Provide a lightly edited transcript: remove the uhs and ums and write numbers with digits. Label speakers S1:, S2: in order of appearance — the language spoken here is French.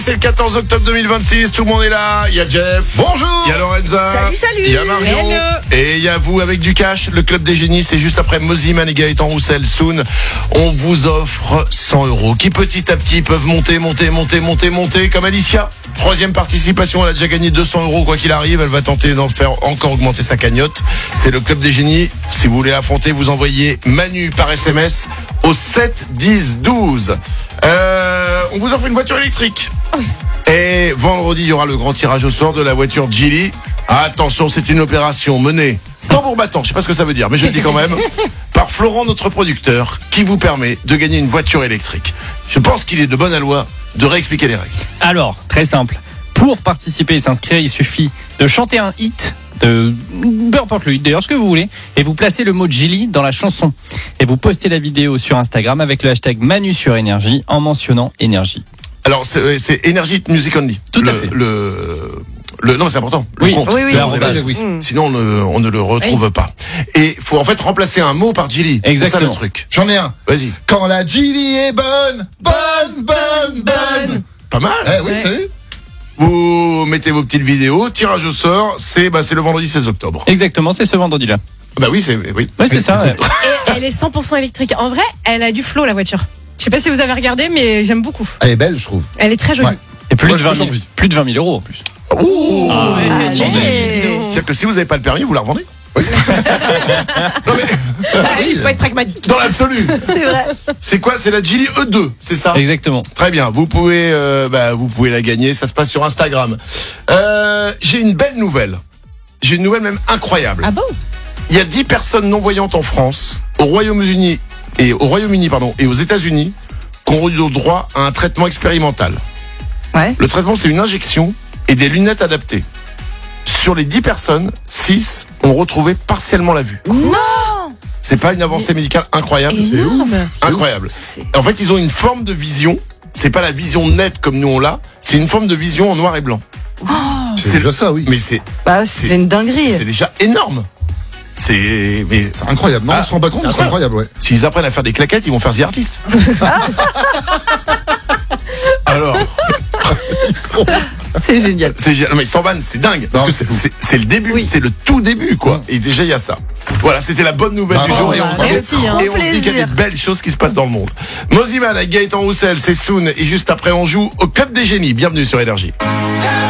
S1: C'est le 14 octobre 2026, tout le monde est là, il y a Jeff.
S2: Bonjour.
S1: Il y a Lorenza.
S3: Salut.
S1: Il y a Marion.
S3: Hello.
S1: Et il y a vous avec du cash, le Club des Génies, c'est juste après Moziman et Gaëtan Roussel. Soon, on vous offre 100 € qui petit à petit peuvent monter, comme Alicia. Troisième participation, elle a déjà gagné 200 € quoi qu'il arrive, elle va tenter d'en faire encore augmenter sa cagnotte. C'est le Club des Génies. Si vous voulez affronter, vous envoyez Manu par SMS au 7 10 12. On vous offre une voiture électrique. Et vendredi, il y aura le grand tirage au sort de la voiture Geely. Attention, c'est une opération menée tambour battant, je sais pas ce que ça veut dire, mais je le dis quand même, par Florent, notre producteur, qui vous permet de gagner une voiture électrique. Je pense qu'il est de bonne loi de réexpliquer les règles.
S4: Alors, très simple. Pour participer et s'inscrire, il suffit de chanter un hit, peu importe le hit d'ailleurs, ce que vous voulez, et vous placez le mot Geely dans la chanson. Et vous postez la vidéo sur Instagram avec le hashtag Manu sur Énergie en mentionnant Énergie.
S1: Alors, c'est Energy Music Only.
S4: Tout à fait.
S1: Non, c'est important.
S4: Oui.
S1: Le compte.
S3: Oui.
S1: L'arrobase.
S2: Oui.
S1: Sinon, on ne le retrouve pas. Et il faut en fait remplacer un mot par Geely.
S4: Exactement.
S1: C'est ça le truc.
S2: J'en ai un.
S1: Vas-y.
S2: Quand la Geely est bonne.
S1: Pas mal.
S2: Oui, t'as vu?
S1: Vous mettez vos petites vidéos, tirage au sort, c'est le vendredi 16 octobre.
S4: Exactement, c'est ce vendredi-là.
S1: Bah oui, oui.
S4: Ouais, c'est ça. Ouais.
S3: Et elle est 100% électrique. En vrai, elle a du flow, la voiture. Je sais pas si vous avez regardé, mais j'aime beaucoup.
S2: Elle est belle, je trouve.
S3: Elle est très jolie.
S2: Ouais.
S4: Et plus
S2: Moi,
S4: de
S2: j'ai
S4: 20 000,
S2: envie.
S4: plus de 20 000 € en plus.
S1: Ouh.
S3: Allez.
S1: C'est-à-dire que si vous n'avez pas le permis, vous la revendez. Non mais,
S3: Il faut être pragmatique.
S1: dans l'absolu.
S3: C'est vrai.
S1: C'est quoi? C'est la Geely E2, c'est ça?
S4: Exactement.
S1: Très bien, vous pouvez la gagner, ça se passe sur Instagram. J'ai une belle nouvelle. J'ai une nouvelle même incroyable.
S3: Ah bon?
S1: Il y a 10 personnes non-voyantes en France, au Royaume-Uni et aux États-Unis qui ont eu le droit à un traitement expérimental.
S3: Ouais.
S1: Le traitement, c'est une injection et des lunettes adaptées. Sur les 10 personnes, 6 ont retrouvé partiellement la vue.
S3: Non.
S1: C'est pas une avancée médicale incroyable?
S3: Énorme.
S1: Incroyable. En fait, ils ont une forme de vision. C'est pas la vision nette comme nous on l'a. C'est une forme de vision en noir et blanc.
S2: C'est déjà ça, oui.
S1: Mais c'est
S3: C'est une dinguerie.
S1: déjà énorme.
S2: C'est incroyable. Non, on se rend pas compte, mais c'est incroyable, ouais.
S1: S'ils apprennent à faire des claquettes, ils vont faire The Artist. Alors,
S3: C'est génial.
S1: non, mais sans vanne, c'est dingue. Parce
S2: Non,
S1: que c'est le début,
S3: Oui.
S1: c'est le tout début, quoi. Et déjà, il y a ça. Voilà, c'était la bonne nouvelle du jour. Et on se dit,
S3: merci, hein.
S1: et on se dit qu'il y a des belles choses qui se passent dans le monde. Moziman avec Gaëtan Roussel, c'est Soon. Et juste après, on joue au Club des Génies. Bienvenue sur Énergie.